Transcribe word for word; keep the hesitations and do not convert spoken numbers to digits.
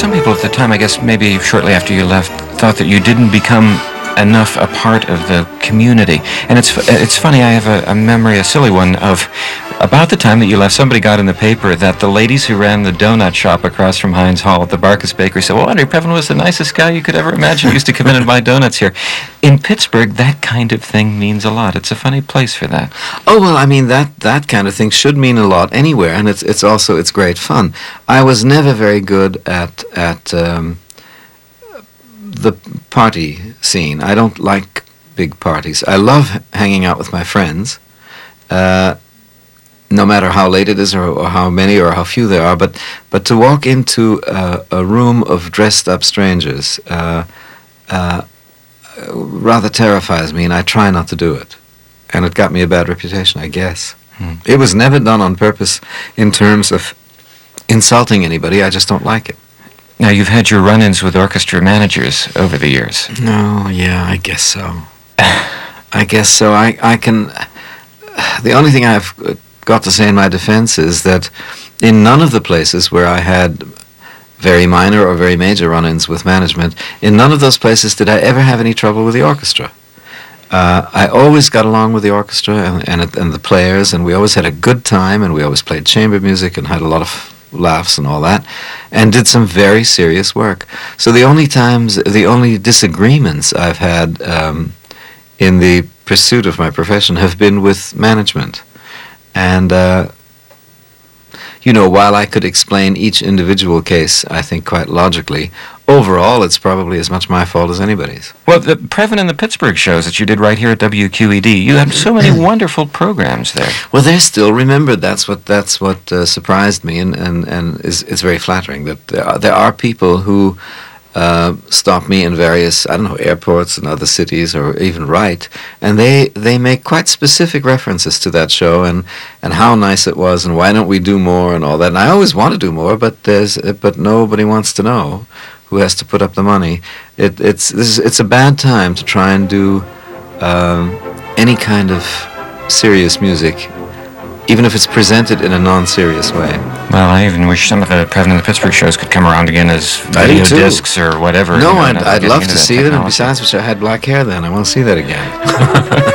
some people at the time, I guess maybe shortly after you left, thought that you didn't become enough a part of the community. And it's it's funny, I have a, a memory, a silly one, of about the time that you left, somebody got in the paper that the ladies who ran the donut shop across from Heinz Hall at the Barkus Bakery said, well, Andre Previn was the nicest guy you could ever imagine. He used to come in and buy donuts here. In Pittsburgh, that kind of thing means a lot. It's a funny place for that. Oh, well, I mean, that, that kind of thing should mean a lot anywhere, and it's it's also, it's great fun. I was never very good at, at um, the party scene. I don't like big parties. I love hanging out with my friends, uh, no matter how late it is or, or how many or how few there are, but, but to walk into uh, a room of dressed-up strangers uh, uh, rather terrifies me, and I try not to do it. And it got me a bad reputation, I guess. Hmm. It was never done on purpose in terms of insulting anybody. I just don't like it. Now, you've had your run-ins with orchestra managers over the years. No, yeah, I guess so. I guess so. I, I can... The only thing I've got to say in my defense is that in none of the places where I had very minor or very major run-ins with management, in none of those places did I ever have any trouble with the orchestra. Uh, I always got along with the orchestra and, and, and the players, and we always had a good time, and we always played chamber music and had a lot of laughs and all that, and did some very serious work. So the only times, the only disagreements I've had um, in the pursuit of my profession have been with management. And, uh, you know, while I could explain each individual case, I think, quite logically, overall it's probably as much my fault as anybody's. Well, the Previn and the Pittsburgh shows that you did right here at W Q E D, you had so many wonderful programs there. Well, they're still remembered. That's what that's what uh, surprised me, and, and, and is, it's very flattering that there are, there are people who uh, stop me in various, I don't know, airports and other cities, or even write, and they, they make quite specific references to that show, and, and how nice it was, and why don't we do more, and all that. And I always want to do more, but there's but nobody wants to know who has to put up the money. It, it's this is, it's a bad time to try and do um, any kind of serious music, even if it's presented in a non-serious way. Well, I even wish some of the Previn and the Pittsburgh shows could come around again as I do video too. discs or whatever. No, you know, I'd, now I'd getting love into to that see it, and technology. besides which I had black hair then. I want to see that again.